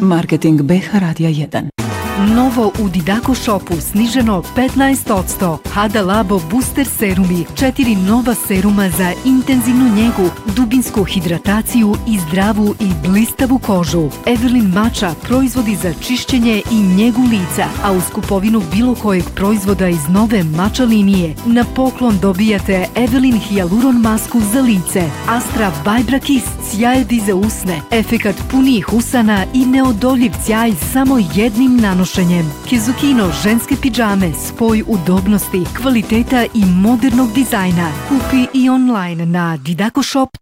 Marketing BH Radija 1. Novo u Didako Shopu sniženo 15%. Hada Labo Booster serumi, 4 nova seruma za intenzivnu njegu, dubinsku hidrataciju i zdravu i blistavu kožu. Evelyn Mača, proizvodi za čišćenje i njegu lica, a uz kupovinu bilo kojeg proizvoda iz nove Mača linije na poklon dobijate Evelyn Hyaluron masku za lice, Astra Vibra Kiss, sjajedi za usne, efekat punijih usana i neodoljiv sjaj samo jednim nanošenjem. Kizukino ženske pidžame, spoj udobnosti, kvaliteta i modernog dizajna. Kupi i online na didakoshop.com.